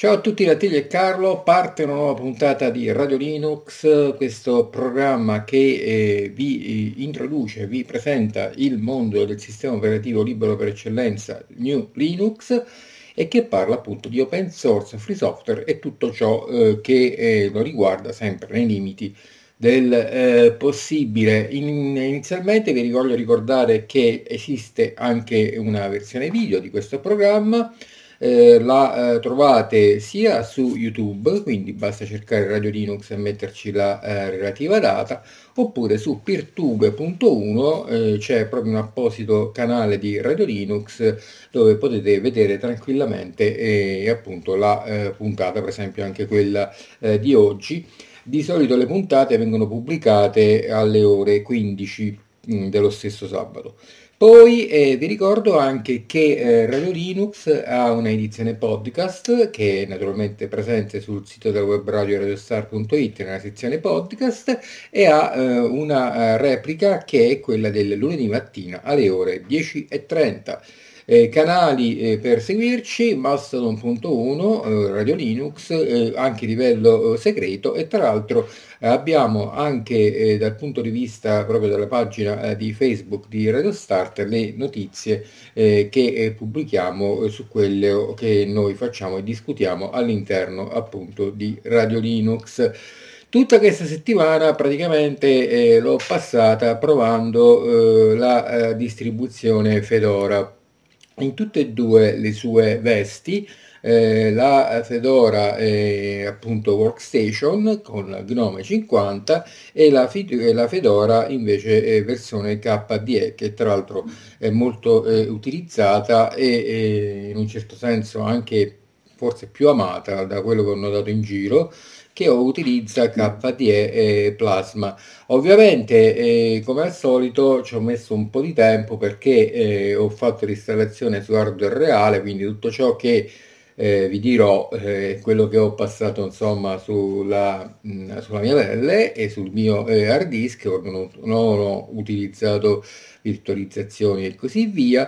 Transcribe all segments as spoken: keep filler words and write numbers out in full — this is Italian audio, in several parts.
Ciao a tutti da Tilly e Carlo, parte una nuova puntata di Radio Linux, questo programma che eh, vi eh, introduce, vi presenta il mondo del sistema operativo libero per eccellenza, New Linux, e che parla appunto di open source, free software e tutto ciò eh, che eh, lo riguarda sempre nei limiti del eh, possibile. In- inizialmente vi voglio ricordare che esiste anche una versione video di questo programma. Eh, la eh, trovate sia su YouTube, quindi basta cercare Radio Linux e metterci la eh, relativa data, oppure su peertube punto uno eh, c'è proprio un apposito canale di Radio Linux dove potete vedere tranquillamente eh, appunto la eh, puntata, per esempio anche quella eh, di oggi. Di solito le puntate vengono pubblicate alle ore quindici mh, dello stesso sabato. Poi eh, vi ricordo anche che eh, Radio Linux ha una edizione podcast che è naturalmente presente sul sito della web radio radiostar punto it nella sezione podcast e ha eh, una eh, replica che è quella del lunedì mattina alle ore dieci e trenta. Eh, canali eh, per seguirci, Mastodon punto uno, eh, Radio Linux, eh, anche livello eh, segreto, e tra l'altro eh, abbiamo anche eh, dal punto di vista proprio della pagina eh, di Facebook di Radio Start le notizie eh, che eh, pubblichiamo eh, su quelle che noi facciamo e discutiamo all'interno appunto di Radio Linux. Tutta questa settimana praticamente eh, l'ho passata provando eh, la eh, distribuzione Fedora in tutte e due le sue vesti. Eh, la Fedora è appunto Workstation con Gnome cinquanta e la, la Fedora invece è versione K D E, che tra l'altro è molto eh, utilizzata e, e in un certo senso anche forse più amata da quello che ho notato in giro, che utilizza K D E e Plasma. Ovviamente, eh, come al solito, ci ho messo un po' di tempo perché eh, ho fatto l'installazione su hardware reale, quindi tutto ciò che eh, vi dirò eh, quello che ho passato insomma sulla, mh, sulla mia pelle e sul mio eh, hard disk. Non ho, non ho utilizzato virtualizzazioni e così via.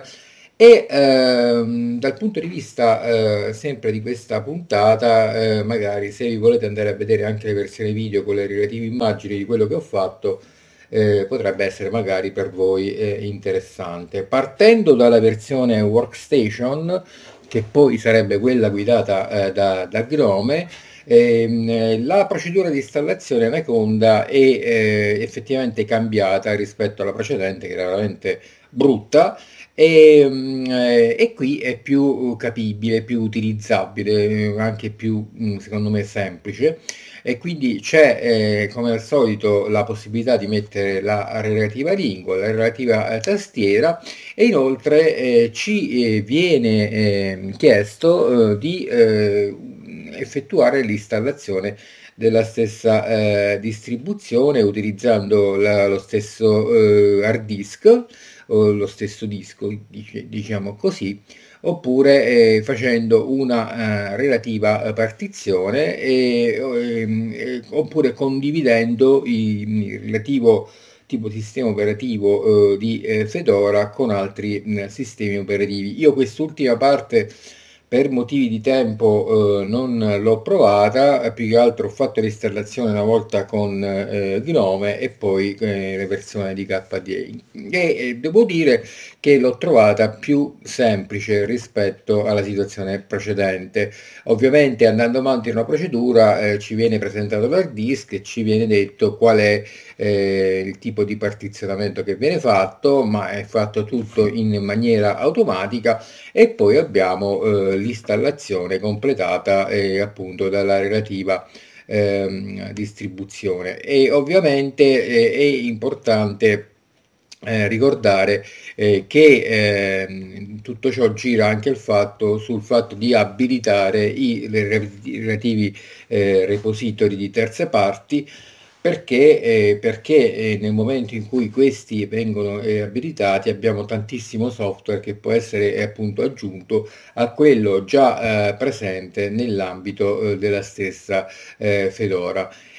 E ehm, dal punto di vista eh, sempre di questa puntata, eh, magari se vi volete andare a vedere anche le versioni video con le relative immagini di quello che ho fatto, eh, potrebbe essere magari per voi eh, interessante. Partendo dalla versione Workstation, che poi sarebbe quella guidata eh, da, da Gnome, ehm, la procedura di installazione Anaconda è eh, effettivamente cambiata rispetto alla precedente, che era veramente brutta. E, mm, eh, e qui è più capibile, più utilizzabile, eh, anche più, mm, secondo me, semplice. E quindi c'è, eh, come al solito, la possibilità di mettere la relativa lingua, la relativa eh, tastiera, e inoltre eh, ci eh, viene eh, chiesto eh, di eh, effettuare l'installazione della stessa eh, distribuzione utilizzando la- lo stesso eh, hard disk o lo stesso disco, dice- diciamo così, oppure eh, facendo una eh, relativa eh, partizione e, ehm, e- oppure condividendo il, il relativo tipo sistema operativo eh, di eh, Fedora con altri mh, sistemi operativi. Io quest'ultima parte per motivi di tempo eh, non l'ho provata, eh, più che altro ho fatto l'installazione una volta con eh, Gnome e poi eh, le versioni di K D E e eh, devo dire che l'ho trovata più semplice rispetto alla situazione precedente. Ovviamente andando avanti in una procedura eh, ci viene presentato l'hard disk e ci viene detto qual è eh, il tipo di partizionamento che viene fatto, ma è fatto tutto in maniera automatica e poi abbiamo eh, l'installazione completata eh, appunto dalla relativa ehm, distribuzione. E ovviamente eh, è importante eh, ricordare eh, che ehm, tutto ciò gira anche il fatto, sul fatto di abilitare i le relativi eh, repository di terze parti, perché, eh, perché eh, nel momento in cui questi vengono eh, abilitati abbiamo tantissimo software che può essere eh, appunto aggiunto a quello già eh, presente nell'ambito eh, della stessa eh, Fedora.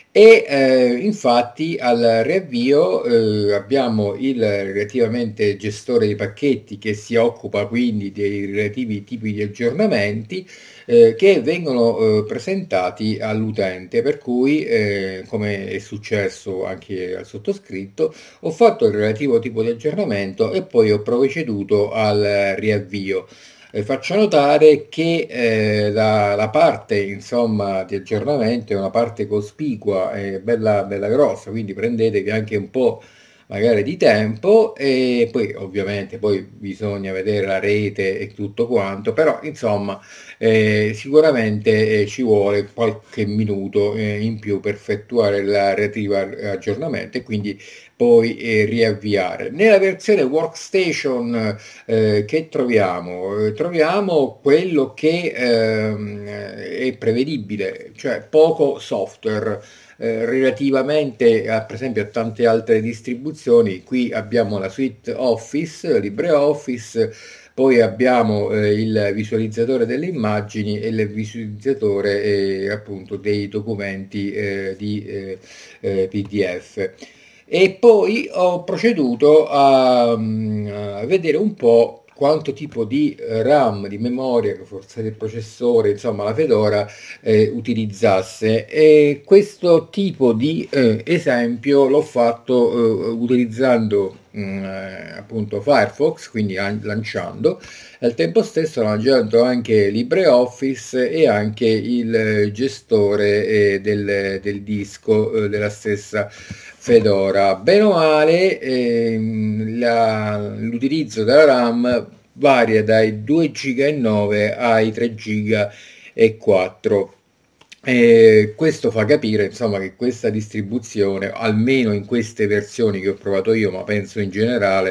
E eh, infatti al riavvio eh, abbiamo il relativamente gestore di pacchetti che si occupa quindi dei relativi tipi di aggiornamenti eh, che vengono eh, presentati all'utente, per cui eh, come è successo anche al sottoscritto, ho fatto il relativo tipo di aggiornamento e poi ho proceduto al riavvio. Eh, faccio notare che eh, la, la parte insomma di aggiornamento è una parte cospicua e bella, bella grossa, quindi prendetevi anche un po' magari di tempo e poi ovviamente poi bisogna vedere la rete e tutto quanto, però insomma eh, sicuramente eh, ci vuole qualche minuto eh, in più per effettuare il relativo aggiornamento e quindi poi eh, riavviare. Nella versione workstation eh, che troviamo? Eh, troviamo quello che ehm, è prevedibile, cioè poco software. Eh, relativamente a, per esempio a tante altre distribuzioni, qui abbiamo la suite Office, LibreOffice, poi abbiamo eh, il visualizzatore delle immagini e il visualizzatore eh, appunto dei documenti eh, di eh, eh, P D F. E poi ho proceduto a, mm, a vedere un po' quanto tipo di eh, RAM, di memoria, forza del processore, insomma la Fedora eh, utilizzasse. E questo tipo di eh, esempio l'ho fatto eh, utilizzando mh, eh, appunto Firefox, quindi an- lanciando, e al tempo stesso ho lanciato anche LibreOffice e anche il eh, gestore eh, del, del disco eh, della stessa Fedora. Bene o male, ehm, la- l'utilizzo della RAM varia dai due virgola nove giga ai tre virgola quattro giga. E questo fa capire insomma che questa distribuzione, almeno in queste versioni che ho provato io, ma penso in generale,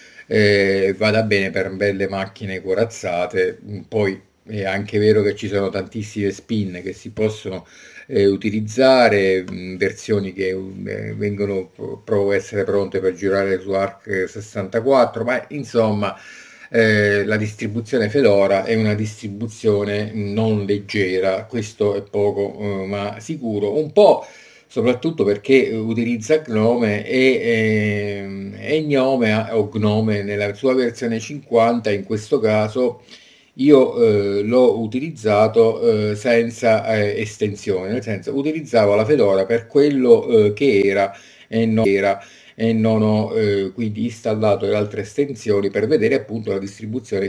eh, vada bene per belle macchine corazzate. Poi è anche vero che ci sono tantissime spin che si possono eh, utilizzare, mh, versioni che eh, vengono provo essere pronte per girare su Arc sessantaquattro, ma insomma eh, la distribuzione Fedora è una distribuzione non leggera, questo è poco eh, ma sicuro, un po' soprattutto perché utilizza Gnome e, ehm, e Gnome ha- o Gnome nella sua versione cinquanta in questo caso io eh, l'ho utilizzato eh, senza eh, estensione, nel senso utilizzavo la Fedora per quello eh, che era e non era e non ho eh, quindi installato le altre estensioni per vedere appunto la distribuzione